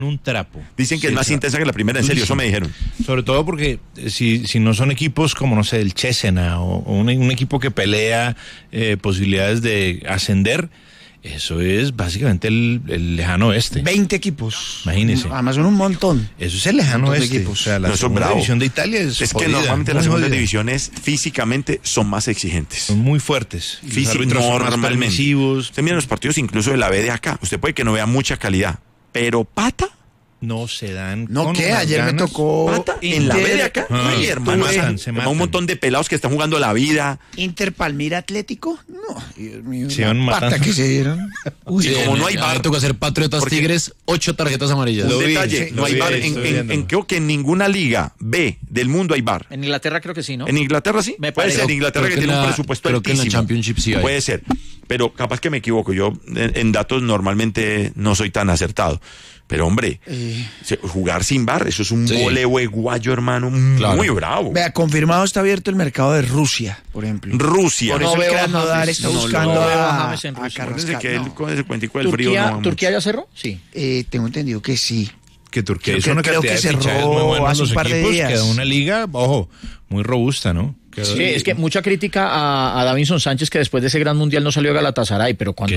un trapo. Dicen que es más intensa que la primera, en serio, eso me dijeron. Sobre todo porque si no son equipos como, no sé, el Cesena o un equipo que pelea posibilidades de ascender, eso es básicamente el lejano oeste. 20 equipos. Imagínese. Además son un montón. Eso es el lejano oeste. Equipos. O sea, la segunda división de Italia es que normalmente las segundas divisiones físicamente son más exigentes. Son muy fuertes. Físicamente, normalmente. Usted mira los partidos incluso de la B de acá. Usted puede que no vea mucha calidad, pero pata. No se dan. No, ¿qué? Ayer ganas. Me tocó. Pata en la B de acá. Ay, hermano. Se matan. Un montón de pelados que están jugando la vida. Inter Palmira Atlético. No, Dios mío. Se van matando. Pata que se dieron. Uy, y como no hay bar. Me toca hacer Patriotas Tigres, 8 tarjetas amarillas. Un detalle. No hay bar. Creo que en ninguna liga B del mundo hay bar. En Inglaterra creo que sí, ¿no? En Inglaterra sí. Puede ser. En Inglaterra que tiene un presupuesto altísimo. Creo que en la Championship sí hay. Puede ser. Pero capaz que me equivoco. Yo en datos normalmente no soy tan acertado. Pero hombre, jugar sin bar, eso es un voleo guayo, hermano, muy bravo. Vea, confirmado está abierto el mercado de Rusia, por ejemplo. Rusia. Por eso no el veo Krasnodar está buscando a Acuérdense que él con ese cuentico del Turquía, frío no ¿Turquía ya cerró? Sí. Tengo entendido que sí. Que Turquía creo que cerró hace un par de días. Quedó una liga, ojo, muy robusta, ¿no? Sí, es que mucha crítica a Davinson Sánchez, que después de ese gran mundial no salió a Galatasaray, pero cuando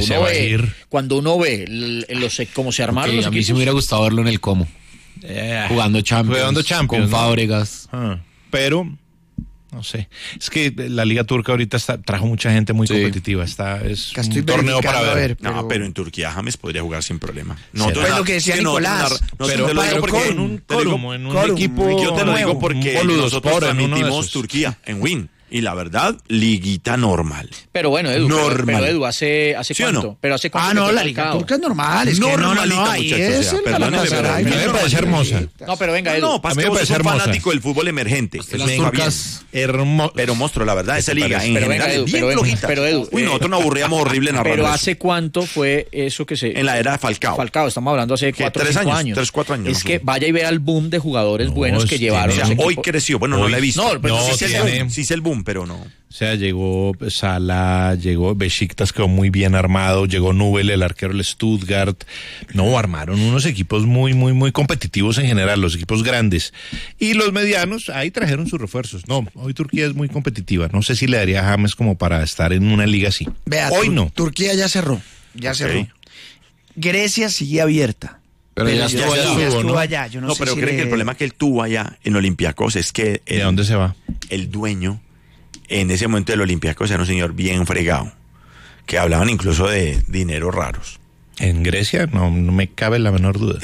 uno ve cómo se armaron los a mí equipos, sí me hubiera gustado verlo en el Como. Jugando Champions con ¿no? Fábregas. Pero no sé, es que la liga turca ahorita trajo mucha gente muy competitiva, es un torneo para ver. Pero en Turquía James podría jugar sin problema. No, es lo que decía Nicolás. Pero en un equipo, yo te lo digo porque nosotros transmitimos Turquía en Win. Y la verdad, liguita normal. Pero bueno, Edu, pero Edu, ¿hace ¿sí cuánto? o no? Pero ¿hace cuánto? No, la liga turca es normal. Es normalita, muchachos. Perdóneme, pero a mí me parece hermosa. No, pero venga, Edu. No, a mí me parece fanático del fútbol emergente. Las turcas pero monstruo, la verdad, esa liga en general es bien flojita. Pero Edu, nosotros nos aburríamos horrible narrando. Pero ¿hace cuánto fue eso que se...? En la era de Falcao. Estamos hablando hace 4 o 5 años. 3, 4 años. Es que vaya y vea el boom de jugadores buenos que llevaron. Hoy creció. Bueno, no la he visto. No, sí es el boom, pero no. O sea, llegó Salah, llegó Besiktas, quedó muy bien armado, llegó Nubel, el arquero del Stuttgart. No, armaron unos equipos muy, muy, muy competitivos en general, los equipos grandes. Y los medianos, ahí trajeron sus refuerzos. No, hoy Turquía es muy competitiva. No sé si le daría a James como para estar en una liga así. Vea, hoy no. Turquía ya cerró, cerró. Grecia sigue abierta. Pero ya estuvo allá. Yo no sé pero creo que el problema que él tuvo allá en Olympiacos es que... ¿De dónde se va? El dueño... En ese momento del Olympiacos era un señor bien fregado, que hablaban incluso de dineros raros. En Grecia no me cabe la menor duda.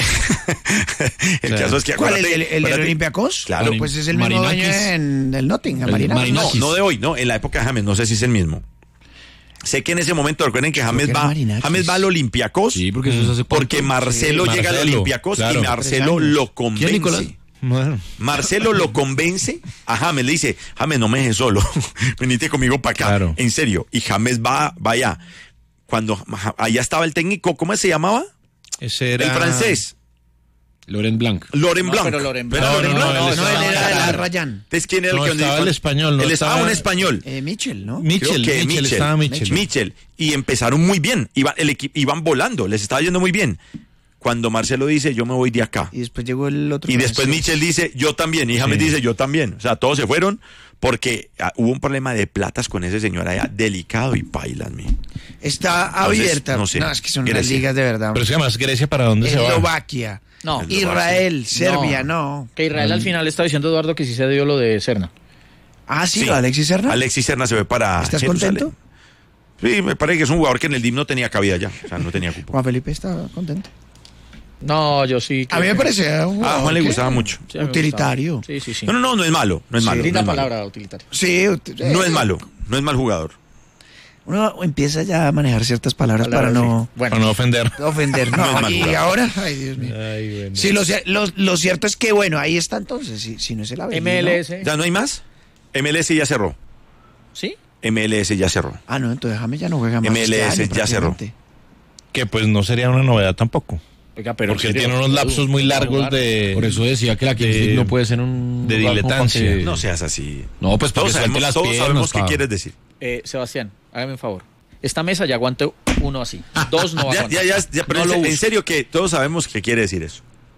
El caso es que... ¿Cuál? ¿El del Olympiacos? Claro. Pues es el mismo dueño en el Nottingham. No de hoy, no, en la época de James, no sé si es el mismo. Sé que en ese momento, recuerden que James va al Olympiacos, sí, porque eso se hace porque Marcelo llega al Olympiacos y Marcelo lo convence. ¿Quién, Nicolás? Bueno. Marcelo lo convence a James, le dice, James, no me dejes solo, venite conmigo para acá, claro. En serio, y James va allá. Cuando allá estaba el técnico, ¿cómo se llamaba? Ese era... El francés. Laurent Blanc. Laurent Blanc. Pero Laurent Blanc. No, él era de la Rayán. Entonces, ¿quién era el que estaba el español? Él estaba un español. Mitchell, ¿no? Mitchell. Y empezaron muy bien, iban volando, les estaba yendo muy bien. Cuando Marcelo dice, yo me voy de acá. Y después llegó el otro. Y después Mitchell dice, yo también. Y James dice, yo también. O sea, todos se fueron porque hubo un problema de platas con ese señor allá, delicado y pailas, mi. Está abierta. No sé. No, es que son las ligas de verdad. Pero es que además, ¿Grecia para dónde se va? Eslovaquia. No. Israel, Serbia, no. Que Israel al final está diciendo Eduardo que sí se dio lo de Serna. Ah, sí, lo de Alexis Serna. Alexis Serna se ve para ¿Estás Jerusalén. contento? Sí, me parece que es un jugador que en el DIM no tenía cabida ya. O sea, no tenía cupo. Juan Felipe está contento. No, yo sí. A mí me parece a Juan le gustaba mucho. Sí, utilitario. Sí. No es malo. No es malo. Linda palabra, utilitario. Sí. No es malo. No es mal jugador. Uno empieza ya a manejar ciertas palabras para no... Para no ofender. No, y ahora... Ay, Dios mío. Ay, bueno. Sí, lo cierto es que, bueno, ahí está entonces. Si no es el Avelino. MLS. ¿Ya no hay más? MLS ya cerró. ¿Sí? MLS ya cerró. Ah, no, entonces James ya no juega más. MLS ya cerró. Que pues no sería una novedad tampoco. Oiga, pero porque él tiene unos lapsos muy largos de... Por eso decía que la Kings League no puede ser un... De diletancia. No seas así. No, pues todos sabemos qué quieres decir. Sebastián, hágame un favor. Esta mesa ya aguante uno así. Dos no aguanta. Pero en serio que todos sabemos qué quiere decir eso.